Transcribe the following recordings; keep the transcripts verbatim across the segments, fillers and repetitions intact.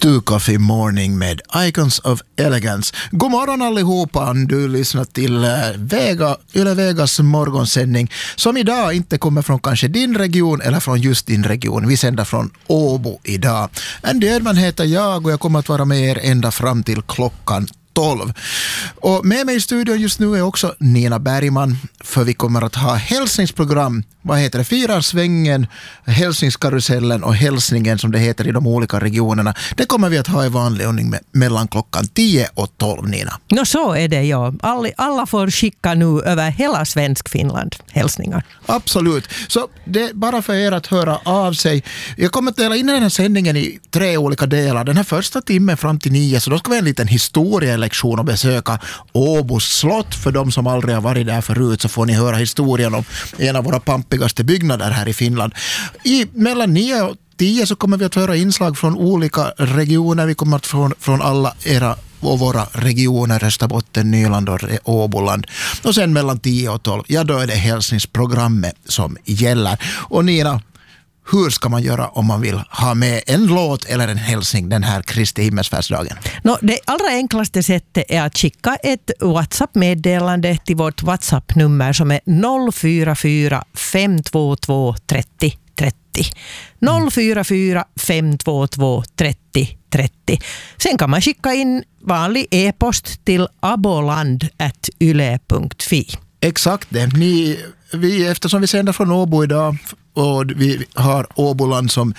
Stu Coffee Morning med Icons of Elegance. God morgon allihopa, du lyssnar till Vega, Yle Vegas morgonsändning som idag inte kommer från kanske din region eller från just din region. Vi sänder från Åbo idag. Andy Edman heter jag och jag kommer att vara med er ända fram till klockan tolv. Och med mig i studion just nu är också Nina Bergman, för vi kommer att ha hälsningsprogram. Vad heter det? Fyrarsvängen, hälsningskarusellen och hälsningen som det heter i de olika regionerna. Det kommer vi att ha i vanlig ordning med, mellan klockan tio och tolv, Nina. No, så är det, ja. Alla, alla får skicka nu över hela svensk Finland hälsningar. Absolut. Så det är bara för er att höra av sig. Jag kommer att dela in den här sändningen i tre olika delar. Den här första timmen fram till nio, så då ska vi ha en liten historielektion och besöka Åbos slott. För de som aldrig har varit där förut så får ni höra historien om en av våra pampigaste byggnader här i Finland. I mellan nio och tio så kommer vi att höra inslag från olika regioner. Vi kommer att från, från alla era och våra regioner, Österbotten, Nyland och Åboland. Och sen mellan tio och tolv, ja då är det hälsningsprogrammet som gäller. Och Nina, hur ska man göra om man vill ha med en låt eller en hälsning den här Kristi himmelsfärdsdagen? No, det allra enklaste sättet är att skicka ett WhatsApp-meddelande till vårt WhatsApp-nummer som är noll fyra fyra fem två två trettio trettio. noll fyra fyra fem två två trettio trettio. Sen kan man skicka in vanlig e-post till aboland at yle punkt fi. Exakt det. Ni, vi, eftersom vi sänder från Åbo idag och vi har Åboland som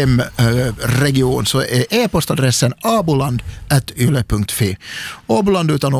hemregion, så är e-postadressen aboland at yle punkt fi. Åboland utan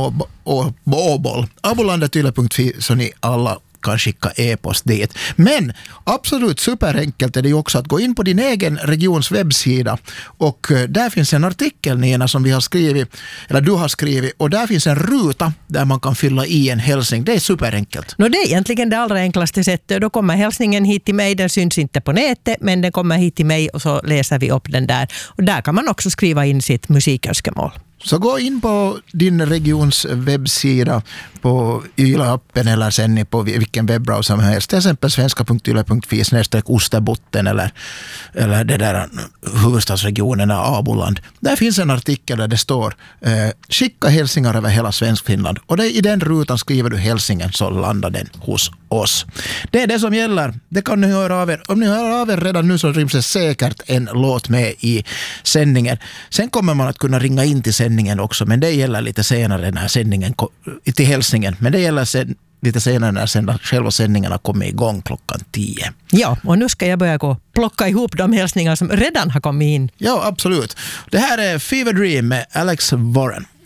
åbol. aboland at yle punkt fi, så ni alla kan skicka e-post dit. Men absolut superenkelt är det ju också att gå in på din egen regions webbsida, och där finns en artikel, Nina, som vi har skrivit, eller du har skrivit, och där finns en ruta där man kan fylla i en hälsning. Det är superenkelt. No, det är egentligen det allra enklaste sättet. Då kommer hälsningen hit till mig, den syns inte på nätet, men den kommer hit till mig och så läser vi upp den där. Och där kan man också skriva in sitt musikönskemål. Så gå in på din regions webbsida på Yle-appen eller sen på vilken webbrowser som helst. Till exempel svenska punkt yle punkt fi snedstreck Osterbotten eller, eller det där huvudstadsregionerna Aboland. Där finns en artikel där det står eh, skicka hälsningar över hela svensk Finland. Och det, i den rutan skriver du hälsningen, så landar den hos oss. Det är det som gäller. Det kan ni höra av er. Om ni hör av er redan nu så ryms det säkert en låt med i sändningen. Sen kommer man att kunna ringa in till sändningen också, men det gäller lite senare när sändningen till hälsningen. Men det gäller sen, lite senare när sen, själva sändningarna kommer igång klockan tio. Ja, och nu ska jag börja gå plocka ihop de hälsningar som redan har kommit in. Ja, absolut. Det här är Fever Dream med Alex Warren.